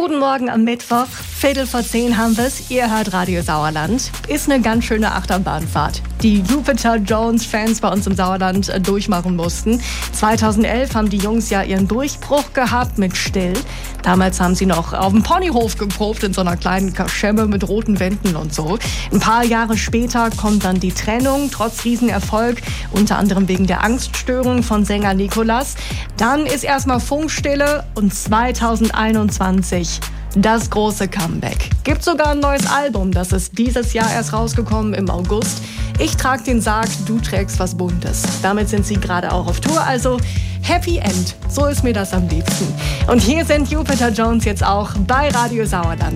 Guten Morgen am Mittwoch, 10:15 haben wir's. Ihr hört Radio Sauerland. Ist eine ganz schöne Achterbahnfahrt, die Jupiter Jones-Fans bei uns im Sauerland durchmachen mussten. 2011 haben die Jungs ja ihren Durchbruch gehabt mit Still. Damals haben sie noch auf dem Ponyhof geprobt, in so einer kleinen Kaschemme mit roten Wänden und so. Ein paar Jahre später kommt dann die Trennung, trotz Riesenerfolg, unter anderem wegen der Angststörung von Sänger Nicolas. Dann ist erstmal Funkstille und 2021 das große Comeback. Gibt sogar ein neues Album, das ist dieses Jahr erst rausgekommen im August. Ich trage den Sarg, du trägst was Buntes. Damit sind sie gerade auch auf Tour, also Happy End. So ist mir das am liebsten. Und hier sind Jupiter Jones jetzt auch bei Radio Sauerland.